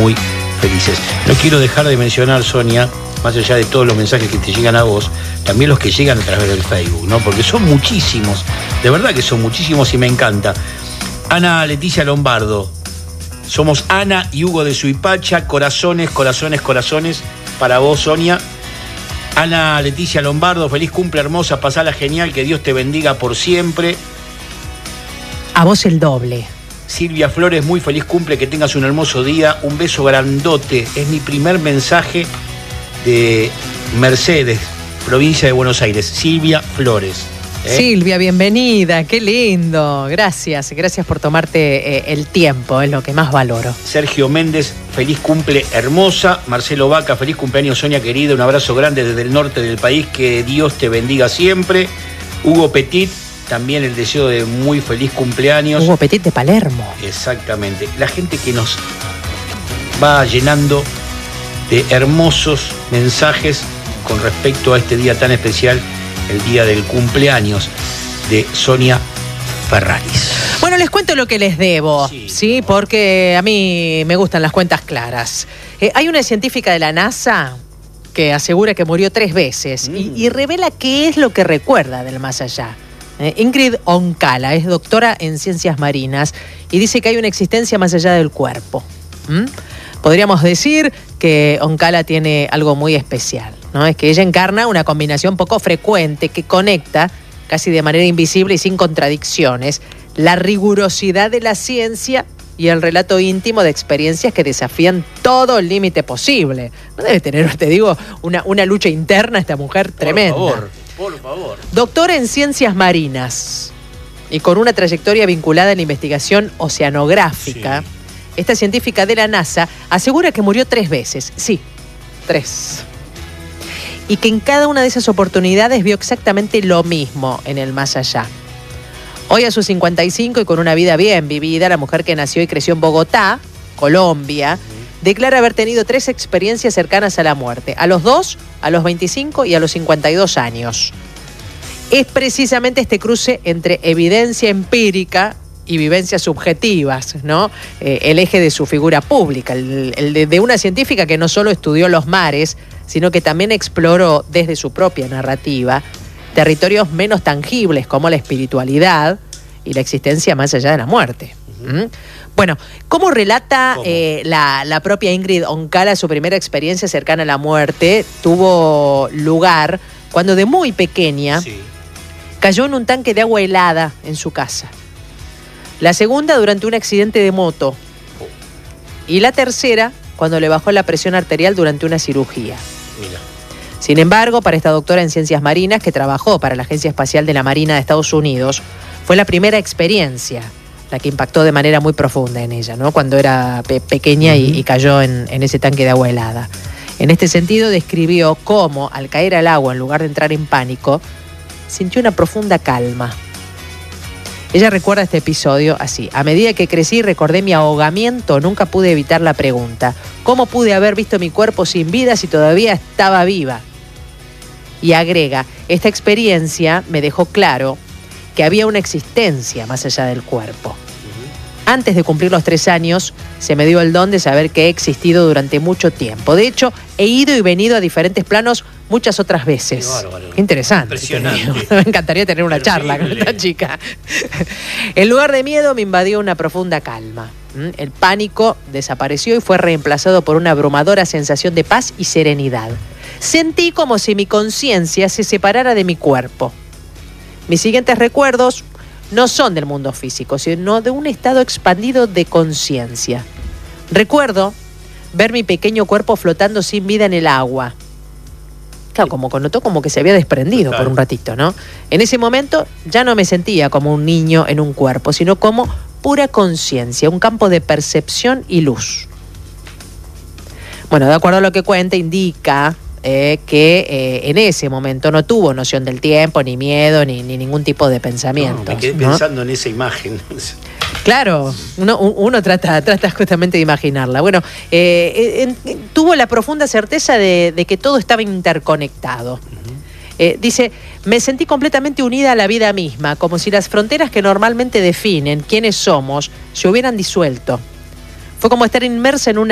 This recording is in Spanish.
muy felices. No quiero dejar de mencionar, Sonia, más allá de todos los mensajes que te llegan a vos, también los que llegan a través del Facebook, ¿no? Porque son muchísimos, de verdad que son muchísimos y me encanta. Ana Leticia Lombardo, somos Ana y Hugo de Suipacha, corazones, corazones, corazones para vos, Sonia. Ana Leticia Lombardo, feliz cumple, hermosa, pasala genial, que Dios te bendiga por siempre. A vos el doble. Silvia Flores, muy feliz cumple, que tengas un hermoso día, un beso grandote. Es mi primer mensaje de Mercedes, provincia de Buenos Aires. Silvia Flores. Silvia, bienvenida, qué lindo. Gracias por tomarte el tiempo, es lo que más valoro. Sergio Méndez, feliz cumple, hermosa. Marcelo Vaca, feliz cumpleaños, Sonia querida, un abrazo grande desde el norte del país, que Dios te bendiga siempre. Hugo Petit, también el deseo de muy feliz cumpleaños. Hugo Petit de Palermo. Exactamente, la gente que nos va llenando de hermosos mensajes con respecto a este día tan especial, el día del cumpleaños de Sonia Ferraris. Bueno, les cuento lo que les debo, ¿sí? Porque a mí me gustan las cuentas claras. Hay una científica de la NASA que asegura que murió 3 veces y revela qué es lo que recuerda del más allá. Ingrid Oncala es doctora en ciencias marinas y dice que hay una existencia más allá del cuerpo. Podríamos decir que Oncala tiene algo muy especial, ¿no? Es que ella encarna una combinación poco frecuente que conecta, casi de manera invisible y sin contradicciones, la rigurosidad de la ciencia y el relato íntimo de experiencias que desafían todo el límite posible. No debe tener, te digo, una lucha interna esta mujer tremenda. Por favor. Doctora en ciencias marinas y con una trayectoria vinculada a la investigación oceanográfica, sí. Esta científica de la NASA asegura que murió 3 veces. Sí, 3. Y que en cada una de esas oportunidades vio exactamente lo mismo en el más allá. Hoy a sus 55 y con una vida bien vivida, la mujer que nació y creció en Bogotá, Colombia, declara haber tenido 3 experiencias cercanas a la muerte. A los 2, a los 25 y a los 52 años. Es precisamente este cruce entre evidencia empírica y vivencias subjetivas, ¿no? El eje de su figura pública, el de una científica que no solo estudió los mares, sino que también exploró desde su propia narrativa territorios menos tangibles como la espiritualidad y la existencia más allá de la muerte. Bueno, ¿cómo relata la propia Ingrid Oncala su primera experiencia cercana a la muerte? Tuvo lugar cuando de muy pequeña cayó en un tanque de agua helada en su casa. La segunda durante un accidente de moto. Y la tercera cuando le bajó la presión arterial durante una cirugía. Mira. Sin embargo, para esta doctora en ciencias marinas que trabajó para la Agencia Espacial de la Marina de Estados Unidos, fue la primera experiencia la que impactó de manera muy profunda en ella, ¿no? Cuando era pequeña y cayó en ese tanque de agua helada. En este sentido, describió cómo, al caer al agua, en lugar de entrar en pánico, sintió una profunda calma. Ella recuerda este episodio así: a medida que crecí y recordé mi ahogamiento, nunca pude evitar la pregunta: ¿cómo pude haber visto mi cuerpo sin vida si todavía estaba viva? Y agrega: esta experiencia me dejó claro que había una existencia más allá del cuerpo. Antes de cumplir los 3 años, se me dio el don de saber que he existido durante mucho tiempo. De hecho, he ido y venido a diferentes planos muchas otras veces. Qué bárbaro. Qué interesante. Impresionante. Me encantaría tener una charla con esta chica. En lugar de miedo, me invadió una profunda calma. El pánico desapareció y fue reemplazado por una abrumadora sensación de paz y serenidad. Sentí como si mi conciencia se separara de mi cuerpo. Mis siguientes recuerdos no son del mundo físico, sino de un estado expandido de conciencia. Recuerdo ver mi pequeño cuerpo flotando sin vida en el agua. Claro, notó como que se había desprendido por un ratito, ¿no? En ese momento ya no me sentía como un niño en un cuerpo, sino como pura conciencia, un campo de percepción y luz. Bueno, de acuerdo a lo que cuenta, indica que en ese momento no tuvo noción del tiempo, ni miedo, ni ningún tipo de pensamiento. Me quedé pensando en esa imagen. Claro, uno trata justamente de imaginarla. Bueno, tuvo la profunda certeza de que todo estaba interconectado. Dice: me sentí completamente unida a la vida misma, como si las fronteras que normalmente definen quiénes somos se hubieran disuelto. Fue como estar inmersa en una